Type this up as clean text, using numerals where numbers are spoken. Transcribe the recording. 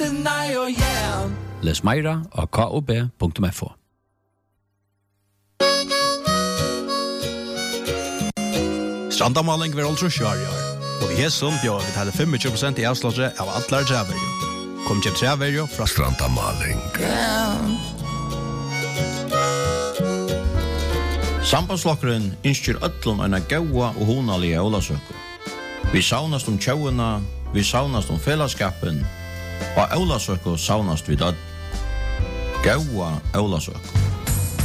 Les meira av kob.fo. Strandamaling vil altså kjøre i år. Og vi hesson bjør vi taler 25% i avslaget av atler treverjo. Kom til treverjo fra Strandamaling. Sambandslokkeren innskjer ötlun en gaua og honalige ólasøku. Vi saunast tjauina, vi saunast fellesskapen, og ólasøku saunast vi død. Gaua ólasøku.